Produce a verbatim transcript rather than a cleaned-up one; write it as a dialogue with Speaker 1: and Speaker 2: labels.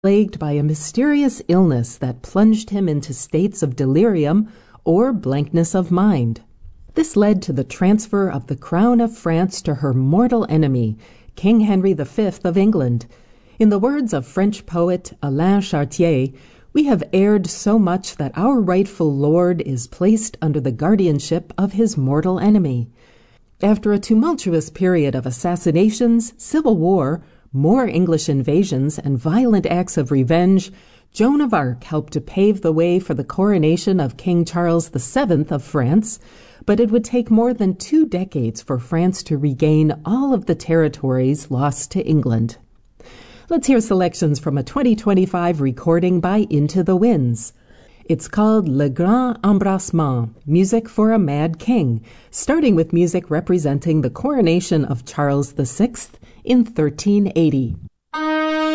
Speaker 1: plagued by a mysterious illness that plunged him into states of delirium or blankness of mind. This led to the transfer of the crown of France to her mortal enemy, King Henry the Fifth of England. In the words of French poet Alain Chartier, "We have erred so much that our rightful lord is placed under the guardianship of his mortal enemy." After a tumultuous period of assassinations, civil war, more English invasions, and violent acts of revenge, Joan of Arc helped to pave the way for the coronation of King Charles the Seventh of France, but it would take more than two decades for France to regain all of the territories lost to England. Let's hear selections from a twenty twenty-five recording by Into the Winds. It's called Le Grand Embrassement, Music for a Mad King, starting with music representing the coronation of Charles the Sixth in thirteen eighty.